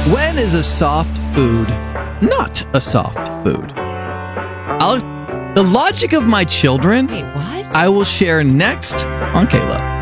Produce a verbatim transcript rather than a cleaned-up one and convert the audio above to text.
When is a soft food not a soft food? I'll, the logic of my children, Wait, what? I will share next on Caleb.